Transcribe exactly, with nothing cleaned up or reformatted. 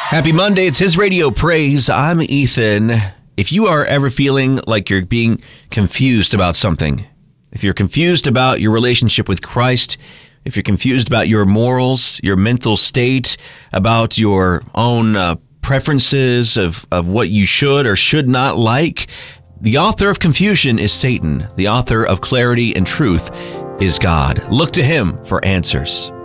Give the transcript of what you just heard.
Happy Monday. It's His Radio Praise. I'm Ethan. If you are ever feeling like you're being confused about something, if you're confused about your relationship with Christ, if you're confused about your morals, your mental state, about your own uh, preferences of, of what you should or should not like, the author of confusion is Satan. The author of clarity and truth is God. Look to him for answers.